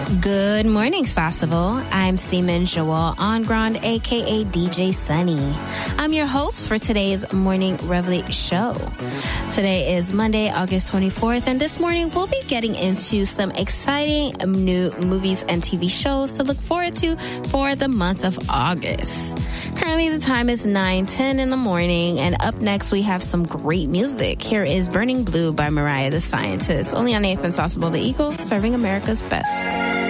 Good morning, Sasebo. I'm Seaman Joel Ongrand, a.k.a. DJ Sunny. I'm your host for today's Morning Revelate show. Today is Monday, August 24th, and this morning we'll be getting into some exciting new movies and TV shows to look forward to for the month of August. Currently, the time is 9:10 in the morning, and up next we have some great music. Here is Burning Blue by Mariah the Scientist, only on AFN Sasebo, the Eagle, serving America's best.